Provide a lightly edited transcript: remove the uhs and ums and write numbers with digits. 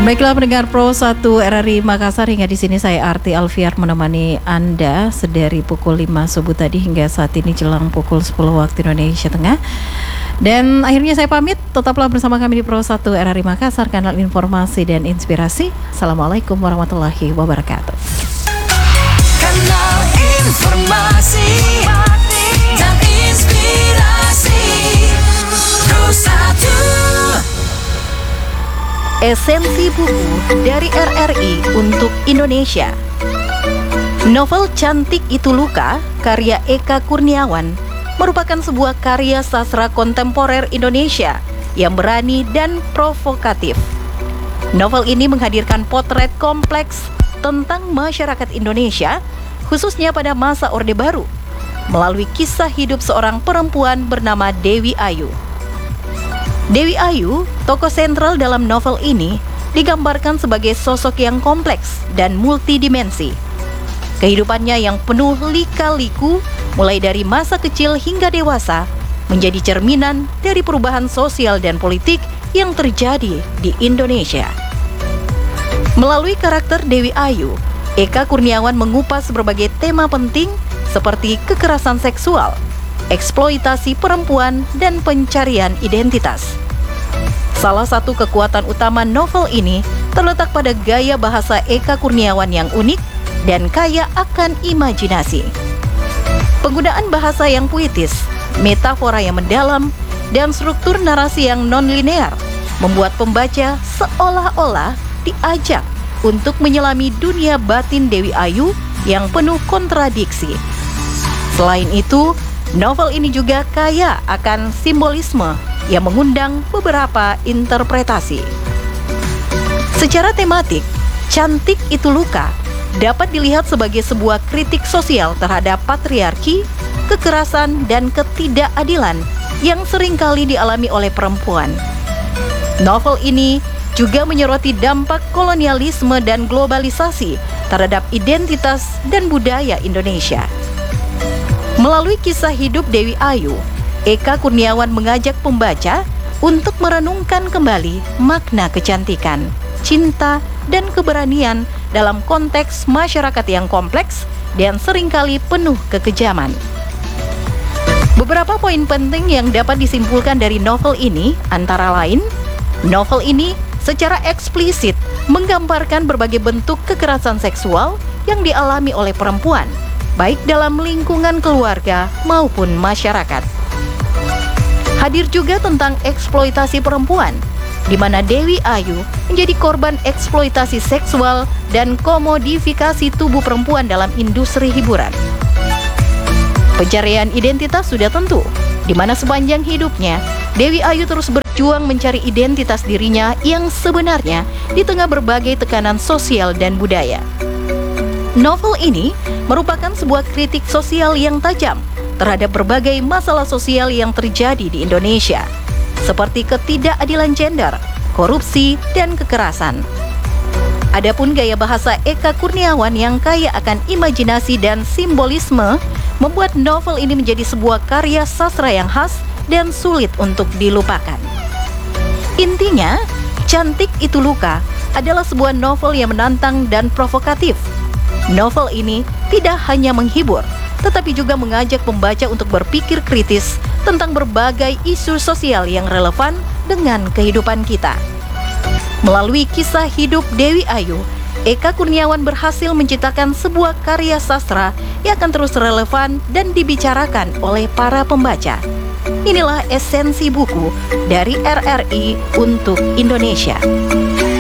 Baiklah pendengar Pro 1 RRI Makassar, hingga di sini saya Arti Alfiar menemani Anda sedari pukul 5 subuh tadi hingga saat ini jelang pukul 10 waktu Indonesia Tengah. Dan akhirnya saya pamit, tetaplah bersama kami di Pro 1 RRI Makassar, kanal informasi dan inspirasi. Assalamualaikum warahmatullahi wabarakatuh. Kanal informasi dan inspirasi Pro 1. Esensi buku dari RRI untuk Indonesia. Novel Cantik Itu Luka, karya Eka Kurniawan, merupakan sebuah karya sastra kontemporer Indonesia yang berani dan provokatif. Novel ini menghadirkan potret kompleks tentang masyarakat Indonesia, khususnya pada masa Orde Baru, melalui kisah hidup seorang perempuan bernama Dewi Ayu. Dewi Ayu, tokoh sentral dalam novel ini, digambarkan sebagai sosok yang kompleks dan multidimensi. Kehidupannya yang penuh lika-liku, mulai dari masa kecil hingga dewasa, menjadi cerminan dari perubahan sosial dan politik yang terjadi di Indonesia. Melalui karakter Dewi Ayu, Eka Kurniawan mengupas berbagai tema penting seperti kekerasan seksual, eksploitasi perempuan, dan pencarian identitas. Salah satu kekuatan utama novel ini terletak pada gaya bahasa Eka Kurniawan yang unik dan kaya akan imajinasi. Penggunaan bahasa yang puitis, metafora yang mendalam, dan struktur narasi yang non-linear membuat pembaca seolah-olah diajak untuk menyelami dunia batin Dewi Ayu yang penuh kontradiksi. Selain itu, novel ini juga kaya akan simbolisme yang mengundang beberapa interpretasi. Secara tematik, Cantik Itu Luka dapat dilihat sebagai sebuah kritik sosial terhadap patriarki, kekerasan, dan ketidakadilan yang seringkali dialami oleh perempuan. Novel ini juga menyoroti dampak kolonialisme dan globalisasi terhadap identitas dan budaya Indonesia. Melalui kisah hidup Dewi Ayu, Eka Kurniawan mengajak pembaca untuk merenungkan kembali makna kecantikan, cinta, dan keberanian dalam konteks masyarakat yang kompleks dan seringkali penuh kekejaman. Beberapa poin penting yang dapat disimpulkan dari novel ini antara lain, novel ini secara eksplisit menggambarkan berbagai bentuk kekerasan seksual yang dialami oleh perempuan, baik dalam lingkungan keluarga maupun masyarakat. Hadir juga tentang eksploitasi perempuan, di mana Dewi Ayu menjadi korban eksploitasi seksual dan komodifikasi tubuh perempuan dalam industri hiburan. Pencarian identitas sudah tentu, di mana sepanjang hidupnya Dewi Ayu terus berjuang mencari identitas dirinya yang sebenarnya di tengah berbagai tekanan sosial dan budaya. Novel ini merupakan sebuah kritik sosial yang tajam terhadap berbagai masalah sosial yang terjadi di Indonesia, seperti ketidakadilan gender, korupsi, dan kekerasan. Adapun gaya bahasa Eka Kurniawan yang kaya akan imajinasi dan simbolisme membuat novel ini menjadi sebuah karya sastra yang khas dan sulit untuk dilupakan. Intinya, Cantik Itu Luka adalah sebuah novel yang menantang dan provokatif. Novel ini tidak hanya menghibur, tetapi juga mengajak pembaca untuk berpikir kritis tentang berbagai isu sosial yang relevan dengan kehidupan kita. Melalui kisah hidup Dewi Ayu, Eka Kurniawan berhasil menciptakan sebuah karya sastra yang akan terus relevan dan dibicarakan oleh para pembaca. Inilah esensi buku dari RRI untuk Indonesia.